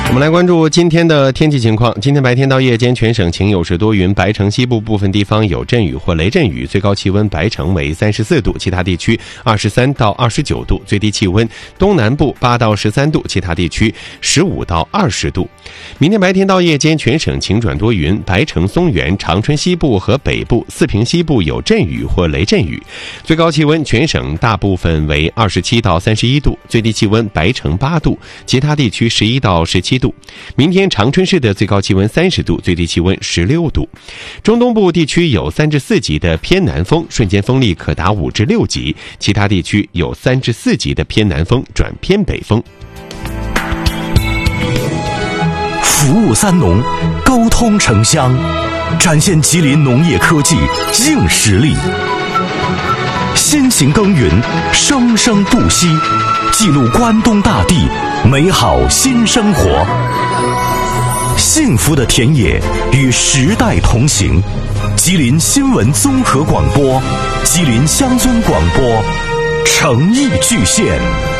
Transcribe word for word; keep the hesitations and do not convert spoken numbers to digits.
我们来关注今天的天气情况。今天白天到夜间全省晴有时多云，白城西部部分地方有阵雨或雷阵雨，最高气温白城为三十四度，其他地区二十三到二十九度，最低气温东南部八到十三度，其他地区十五到二十度。明天白天到夜间全省晴转多云，白城、松原、长春西部和北部、四平西部有阵雨或雷阵雨，最高气温全省大部分为二十七到三十一度，最低气温白城八度，其他地区十一到十七度。明天长春市的最高气温三十度，最低气温十六度。中东部地区有三至四级的偏南风，瞬间风力可达五至六级，其他地区有三至四级的偏南风转偏北风。 服务三农，沟通城乡，展现吉林农业科技硬实力。辛勤耕耘，生生不息，记录关东大地美好新生活。幸福的田野与时代同行。吉林新闻综合广播，吉林乡村广播，诚意巨献。